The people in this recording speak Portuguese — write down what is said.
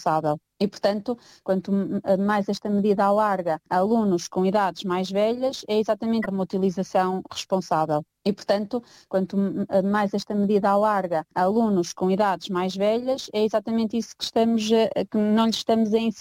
responsável. E, portanto, quanto mais esta medida alarga a alunos com idades mais velhas, é exatamente uma utilização responsável. E, portanto, quanto mais esta medida alarga a alunos com idades mais velhas, é exatamente isso que não lhes estamos a ensinar.